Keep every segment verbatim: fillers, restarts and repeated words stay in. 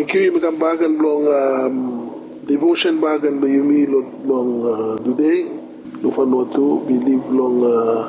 Thank you. Imikam bagan long um, devotion bagan lo yumi lo long uh, today. Lo fanotu believe long uh,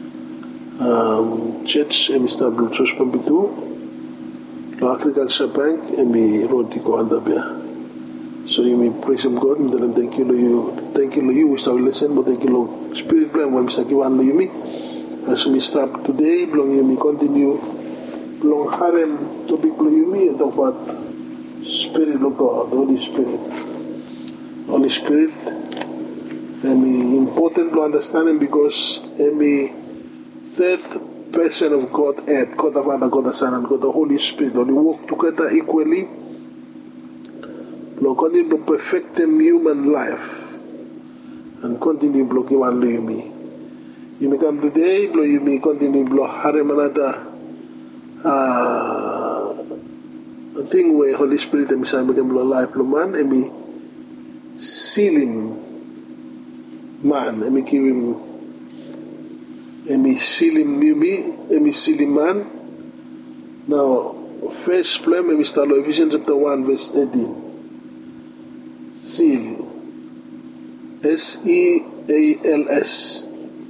um, church emi stablo church pambitu. Lo agriculture bank emi roti ko andabia. So you may praise him God. Mi dalam thank you lo you. Thank you lo you. We shall listen. But thank you lo spirit plan. Wa misakiwan lo yumi. As we start today, long yumi continue. Long harem topic lo yumi and talk about Spirit of God, Holy Spirit. Holy Spirit, and important to understand because every third person of God, God the Father, God the Son, and God the Holy Spirit, only work together equally. Lord, continue to perfect them human life and continue blocking one you me. You may come today, blow you may continue blow harem another. Uh, thing where Holy Spirit and Messiah became life lo man emi seal him man emi give him emi seal him me emi seal him man. Now first plan emi start Ephesians chapter one verse thirteen. Seal, S E A L S,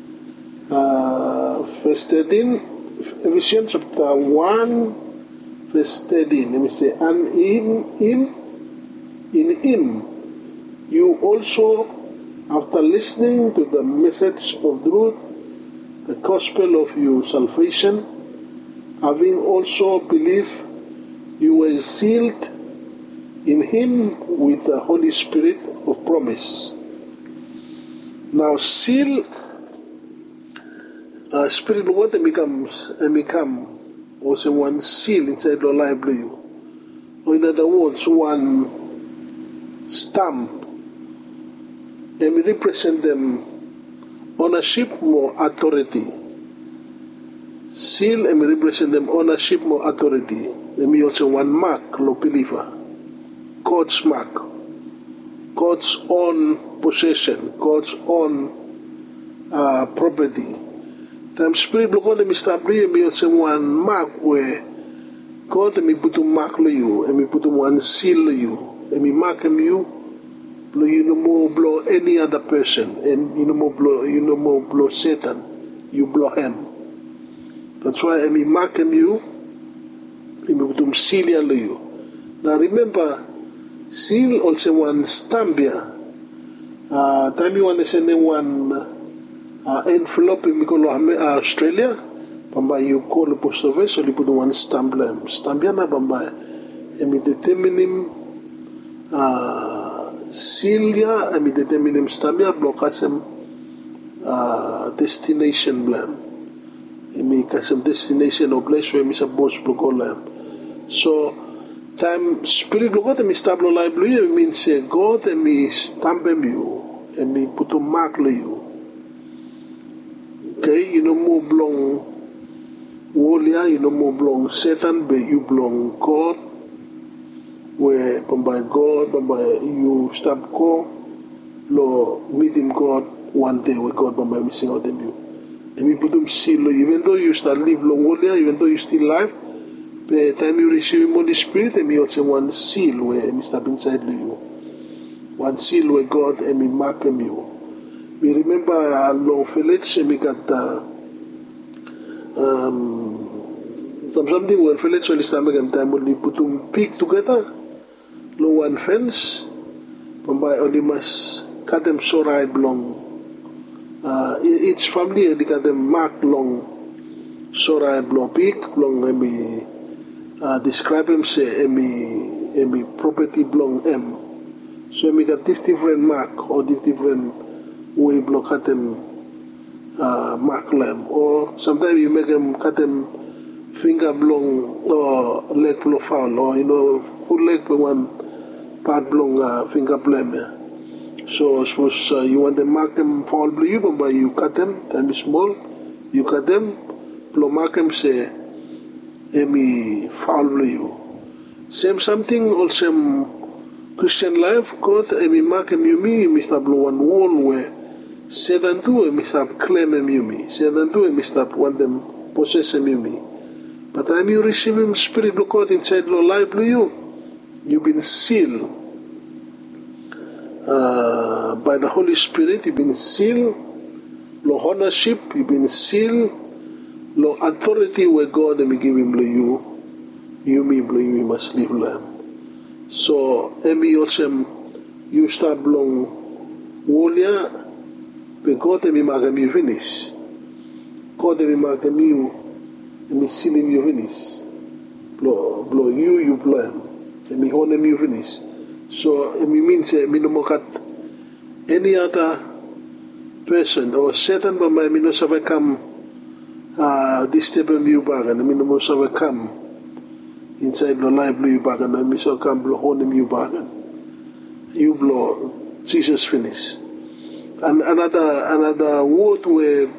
uh, verse thirteen. Ephesians chapter one verse thirteen, let me say, and in him, in him, you also, after listening to the message of truth, the gospel of your salvation, having also believed, you were sealed in him with the Holy Spirit of promise. Now, seal, uh, Spirit of God becomes, and become, also one seal inside your life, or in other words, one stamp, and we represent them ownership more authority. Seal and we represent them ownership more authority. Let me also one mark, lo believer, God's mark, God's own possession, God's own uh, property. The Spirit of God, me establish me also one mark where God me put a mark lo you, and me put one seal lo you, and me mark him you, blow you no more blow any other person, and you no more blow you no more blow Satan, you blow him. That's why I me mark him you, and me put him seal lo you. Now remember, seal also one stamp here. Uh, time you want to send one. Uh, envelope in uh, Australia, Bamba you call the post office, so you put one stamp them. Stampiana Bamba, and we determine him uh, Celia, and we determine him Stambia, blockasem uh, destination blam. And we casem destination or place where we supposed to call them. So, time spirit of God, and we stablo library, means say God, and we stamp him you, and we put a mark you. Okay, you know more belong warrior, you know more belong Satan, but you belong God. Where by God, by you stop God, Lord, meet him God one day with God by missing out them you. And we put them seal, even though you start live long warrior, even though you still alive, by the time you receive Holy Spirit, and we also one seal where we step inside you. One seal where God and we mark him you. We remember uh, long village and we got uh, um, something where village so this time again time when we put them pig together, long one fence, but by only must cut them so right long. Uh, each family they got them mark long so right long pig long and we uh, describe him say and we and we property belong M. So we got different mark or different we block cut them uh, mark them, or sometimes you make them cut them finger long or leg blow foul, or you know full leg with one part long uh, finger blame. Yeah. So suppose uh, you want to mark them foul blue, you but you cut them time is small, you cut them blow mark them say emi foul blue. Same something also Christian life God emi mark them you me mi blow one wall where Satan too, and Mister claim him you me. Satan too, and Mister want them possess him you me. But time you receive him Spirit of God inside your life, you You've been sealed uh, by the Holy Spirit. You've been sealed, lo ownership. You've been sealed, lo authority where God may give him lo you. You me lo you must live lamb. So emi yosem you start long wolia, but God emi magam you finish. God emi magam you, emi seal him you finish. Blow, blow you, you blow him. And me honor me finish. So it means me no mokat any other person or Satan, but my me no save come uh disturb me back and me no save come inside the life blow you back and me so come blow honor me back and you blow Jesus finish. And another another word where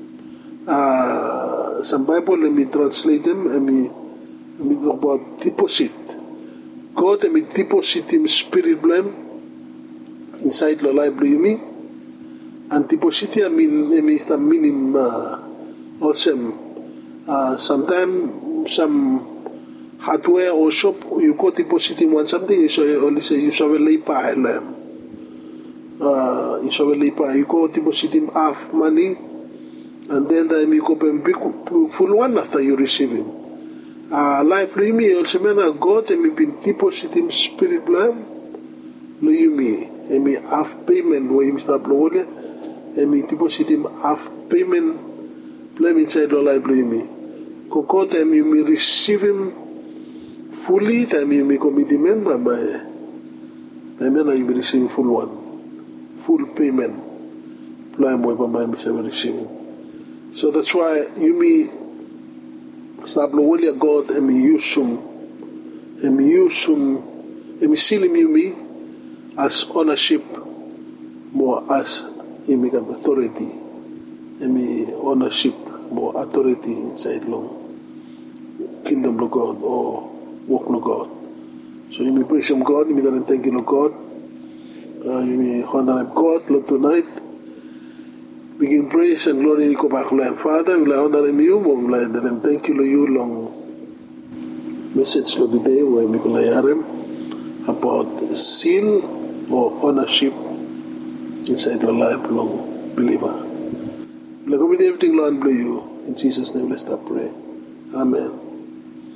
uh some Bible let me translate them and me me talk about deposit. God may deposit him spirit blame inside the life blame me and deposit him mean means the meaning uh awesome uh sometimes some hardware or shop you go deposit him on something you say only say you shall lay pay lamb uh you shall lay pay you go deposit him half money and then the you go big full one after you receive him. Uh, life lo yumi also mena God emi bin deposit him spirit blam lo yumi emi half payment wo yumi start lo wole emi deposit him half payment blam inside lo life lo yumi ko God emi yumi receive him fully emi yumi commitment ba ma emi na yumi receive full one full payment blam wo ba ma yumi se receive. So that's why yumi Stablo William God and me use some and me use some and me seal me as ownership more as immigrant authority and me ownership more authority inside long kingdom of God or work of God. So you me praise him God, you me that thank you God. Uh, you me honor him God, Lord tonight. We give praise and glory to God, Father. We honor him, you, and thank you, you long message for today where we will hear about seal or ownership inside your life, long believer. Let me everything, Lord, bless you. In Jesus' name, let's start pray. Amen.